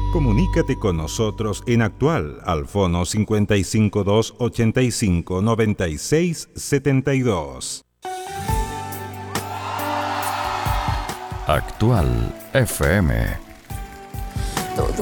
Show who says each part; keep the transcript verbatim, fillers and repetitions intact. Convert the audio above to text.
Speaker 1: Comunícate con nosotros en Actual al fono cincuenta y cinco dos ochenta y cinco noventa y seis setenta y dos.
Speaker 2: Actual F M.